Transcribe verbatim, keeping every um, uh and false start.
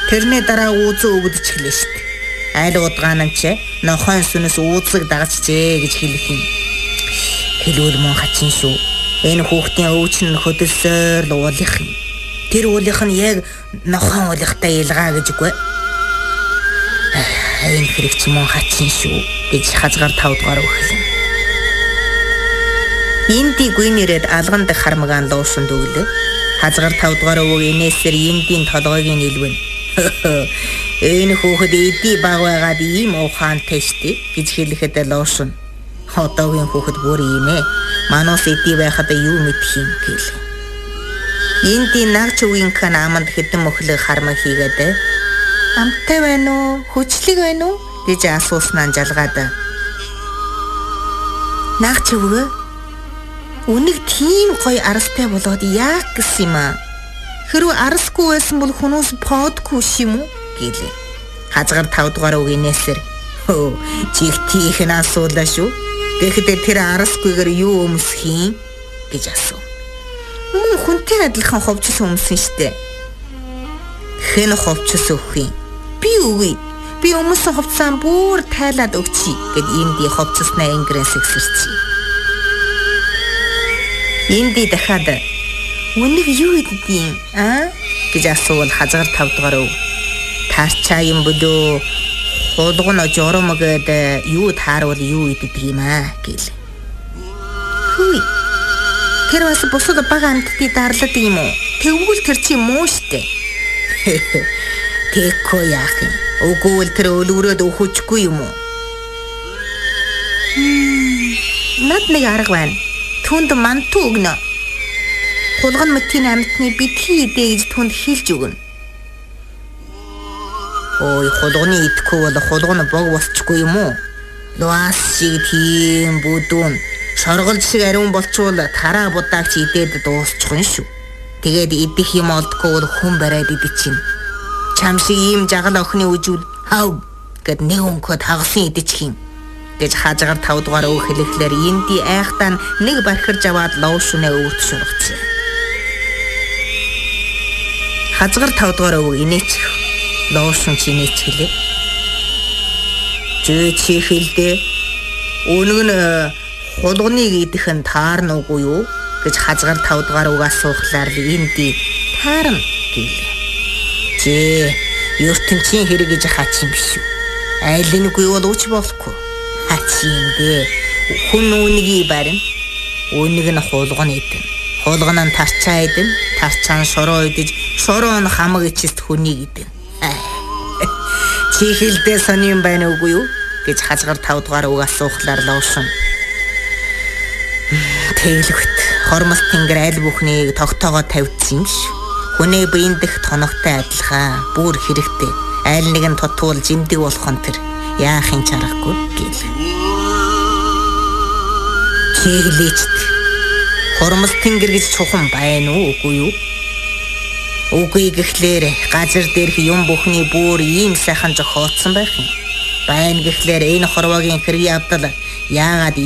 Тэрний дараа уузан өгдөж эхлэв шүү дээ. Аль удгаан нь ч нохойн сүнэс уузлаг дагажжээ гэж хэлэх юм. Хэлвэл мөн хачин шүү. Энэ хүүхдийн өвч нь хөдөлсөөр л уулих юм. Тэр уулих нь яг нохойн уулихтай ялгаа гэж үгүй. Энэ хэрэг ч мөн хачин шүү гэж хазгаар тав дугаар өглөө. Инди гүйнэрэд алган дэх хармагаан луушанд өглөө. Хазгаар тав дугаар өвөг инээсээр индийн толгойг нь илвэн. Энэ хүүхэд эдий баг байгаад ийм ухаантай штэ гэж хэлэхэд луушин. Одоогийн хүүхэд бүр ийм ээ. Манус эдий байхад юу мэдэх юм гээл. Инди нагч үеийнхэн аманд хэдэн мөхлөг хармаг хийгээд амтай байна уу? Хүчлэг байна уу? гэж асууснаа жалгаад. Нагч өвгөө үнэг тийм гоё арастай болоод яах гэсэн юм аа? Хэрвээ арасгүй байсан бол хүмүүс подгүй юм уу? гэлээ. Хазгаар тав дугаар үг инээсэр. Хөө, чих тийх нь асуулаа шүү. Тэгэхдээ тэр арасгүйгээр юу өмсөх юм гэж асуув. Мөн хүнтэй адилхан ховчс өмсөн штэ. Хэн ховчс өгөх юм? Би үгүй. Би өмсөн ховцсан бүр тайлаад өгчий гэд Инди ховцснаа ингрэн сэгсэрчээ. Инди дахиад үнэг юу гэдгийг аа гэж асуувал хазгаар тав дугаар өв. Таарчаа юм болоо. Хулгын журамгээд юу тааруул юу иддэг юм аа гэл. Хүй. Тэр бас бусад бага амтдыг дарлаад юм уу? Тэгвэл тэр чи муу штэ. Тэгэхгүй яах юм? Үгүй л тэр өлгөрөөд өхөжгүй юм уу? Над нэг арга байна. Түнд манту өгнө. Хулгын мэтийн амтны битгий идэ гэж түнд хэлж өгнө. Ой, хулганы идэхгүй бол хулганы бог болчихгүй юм уу? Луас шиг тийм бүдүүн шорголж шиг ариун болчвол тараа будаагч идээд дуусчих юм шүү. Тэгээд идэх юм олдгүй бол хүн бариад идчихнэ. Чам шиг ийм жагал охины үжүүл хав гэд нэг өнкөд хагалсан идчих юм. Гэж хажгаар тав дугаар өөх хэлэхлээр Инди айхтаа нэг бархирж аваад луушунаа өвөрт шургацсан. Хажгаар тав дугаар өв инээчих. Луушун чи инээчихлээ. Жөө чи хэлдэ. Өнөг нь хулганыг идэх нь таарна уугүй юу гэж хажгаар тав дугаар өг асуухлаар Инди таарна гэлээ. Жээ ертөнцийн хэрэг гэж хач юм биш үү? Айл нэггүй бол ууч болохгүй. Хач юм дээ. Хүн үүнийг барина. Үүнийг нь хулган идэн. Хулган нь тарчаа идэн. Тарчаа нь шороо идэж, шороо нь хамаг ичэст хүнийг идэн. Чи хэлдэ сони юм байна уугүй юу гэж хажгаар тав дугаар өг асуухлаар луушин. Тэглэвт хормос тэнгэр аль бүхнийг тогтоогоо тавьдсан юм шүү. Хүнээ биендэх тоногтой адилхан бүр хэрэгтэй. Аль нэгэн тутуул жимдэг болох нь тэр яахын чаргагүй гэл. Чиглээч. Хормос тэнгэр гэж чухам байна уу үгүй юу? Үгүй гэхлээр газар дээрх юм бүхний бүр ийм сайхан зохиотсон байх юм. Байна гэхлээр энэ хорвогийн хэрэг явдал яагаад